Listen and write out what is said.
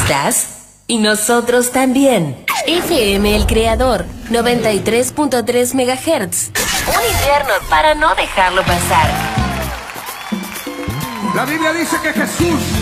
estás? Y nosotros también. FM El Creador, 93.3 MHz. Un invierno para no dejarlo pasar. La Biblia dice que Jesús